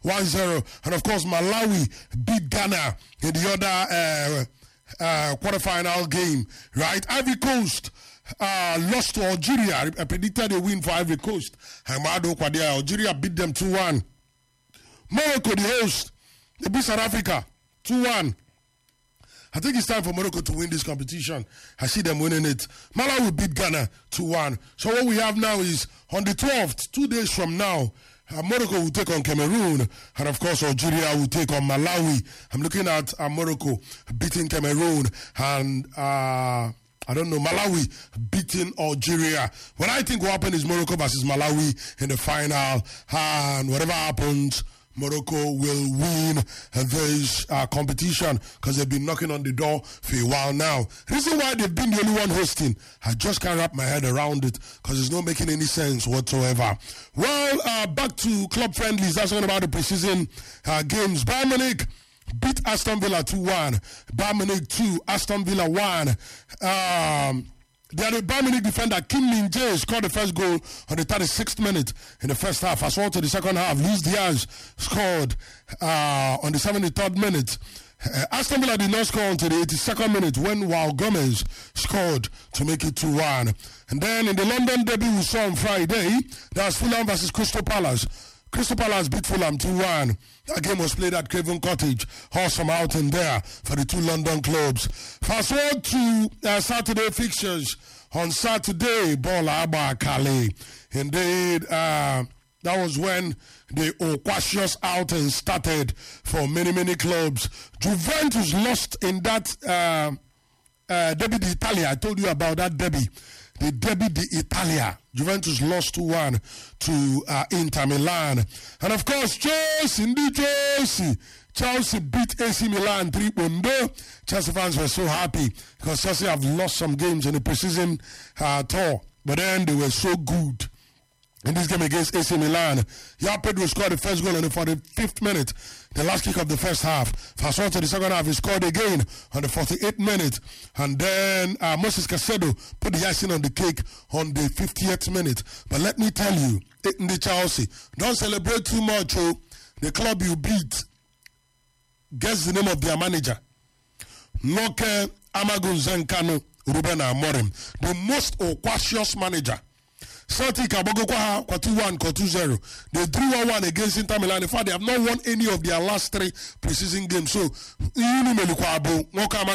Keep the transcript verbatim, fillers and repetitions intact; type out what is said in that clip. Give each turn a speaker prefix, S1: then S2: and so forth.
S1: one zero. And of course, Malawi beat Ghana in the other uh, uh, quarterfinal game, right? Ivory Coast uh, lost to Algeria. I predicted a win for Ivory Coast. Hamado Kwadia, Algeria beat them two one. Morocco, the host, they beat South Africa two one. I think it's time for Morocco to win this competition. I see them winning it. Malawi beat Ghana two one. So what we have now is on the twelfth, two days from now, uh, Morocco will take on Cameroon. And of course, Algeria will take on Malawi. I'm looking at uh, Morocco beating Cameroon. And uh, I don't know, Malawi beating Algeria. What I think will happen is Morocco versus Malawi in the final. And whatever happens, Morocco will win this uh, competition because they've been knocking on the door for a while now. Reason why they've been the only one hosting, I just can't wrap my head around it because it's not making any sense whatsoever. Well, uh, back to club friendlies. That's all about the preseason uh, games. Bayern Munich beat Aston Villa two one. Bayern Munich two, Aston Villa one. Um... The other Bayern Munich defender Kim Min-jae scored the first goal on the thirty-sixth minute in the first half. As well to the second half, Luis Diaz scored uh, on the seventy-third minute. Uh, Aston Villa did not score until the eighty-second minute when Wal Gomez scored to make it two one. And then in the London derby we saw on Friday, that was Fulham versus Crystal Palace. Crystal Palace beat Fulham two one. That game was played at Craven Cottage. Awesome outing there for the two London clubs. Fast forward to uh, Saturday fixtures. On Saturday, Bola Abba Calais. Indeed, uh, that was when the Oquasios outing started for many, many clubs. Juventus lost in that uh, uh, Derby d'Italia. I told you about that derby. The Derby d'Italia. Juventus lost two one to uh, Inter Milan. And of course, Chelsea, indeed Chelsea. Chelsea beat A C Milan three one. Chelsea fans were so happy because Chelsea have lost some games in the preseason uh, tour. But then they were so good in this game against A C Milan. João Pedro scored the first goal on the forty-fifth minute, the last kick of the first half. Fast forward to the second half, he scored again on the forty-eighth minute. And then uh, Moses Caicedo put the icing on the cake on the fiftieth minute. But let me tell you, in the Chelsea, don't celebrate too much. Oh. The club you beat, guess the name of their manager. Noke Amagun Zankano Ruben Amorim, the most Oquasios manager. Celtic Abogo kwa two one, kwa two zero. They drew one one against Inter Milan. In fact, they have not won any of their last three preseason games. So,